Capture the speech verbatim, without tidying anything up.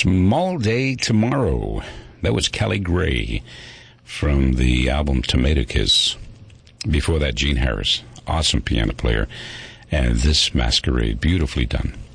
Small Day Tomorrow. That was Kelly Gray from the album Tomato Kiss. Before that, Gene Harris, awesome piano player. And this Masquerade, beautifully done.